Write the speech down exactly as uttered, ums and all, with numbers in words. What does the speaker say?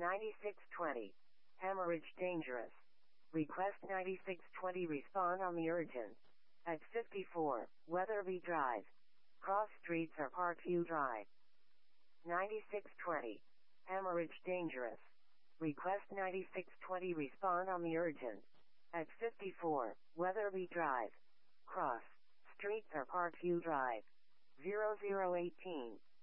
ninety-six twenty. Hemorrhage dangerous. Request ninety-six twenty respond on the urgent. At fifty-four, Weatherby Drive. Cross streets are Parkview Drive. ninety-six twenty. Hemorrhage dangerous. Request ninety-six twenty respond on the urgent. At fifty-four, Weatherby Drive. Cross streets are Parkview Drive. zero zero one eight.